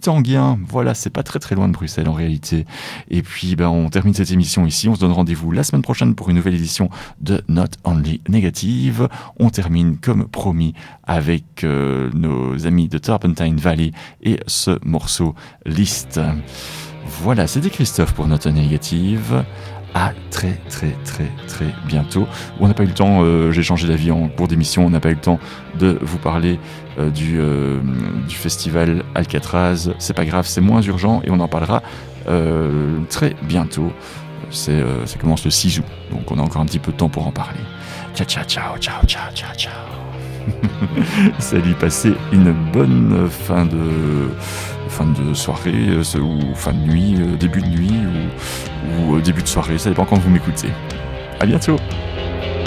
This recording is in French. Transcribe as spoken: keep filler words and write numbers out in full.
Pittenguien. Voilà, c'est pas très très loin de Bruxelles en réalité. Et puis ben, on termine cette émission ici. On se donne rendez-vous la semaine prochaine pour une nouvelle édition de Not Only Negative. On termine comme promis avec euh, nos amis de Turpentine Valley et ce morceau List. Voilà, c'était Christophe pour Not Only Negative. À très très très très bientôt. On n'a pas eu le temps, euh, j'ai changé d'avis en cours d'émission, on n'a pas eu le temps de vous parler euh, du, euh, du festival Alcatraz. C'est pas grave, c'est moins urgent et on en parlera euh, très bientôt. C'est, euh, ça commence le six août, donc on a encore un petit peu de temps pour en parler. Ciao ciao ciao ciao ciao ciao ciao. Salut, passez une bonne fin de fin de soirée euh, ou fin de nuit, euh, début de nuit ou, ou euh, début de soirée, ça dépend quand vous m'écoutez. À bientôt.